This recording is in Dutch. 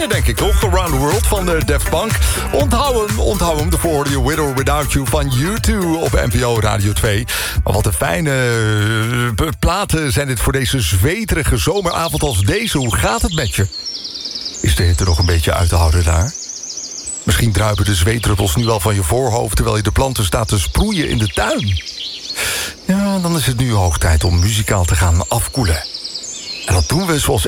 kennen, denk ik, toch? Around the World van de Daft Punk. Onthoud hem. Daarvoor hoorde je With or Without You van U2 op NPO Radio 2. Maar wat een fijne platen zijn dit voor deze zweterige zomeravond als deze. Hoe gaat het met je? Is de hitte nog een beetje uit te houden daar? Misschien druipen de zweetdruppels nu al van je voorhoofd terwijl je de planten staat te sproeien in de tuin. Ja, dan is het nu hoog tijd om muzikaal te gaan afkoelen. En dat doen we zoals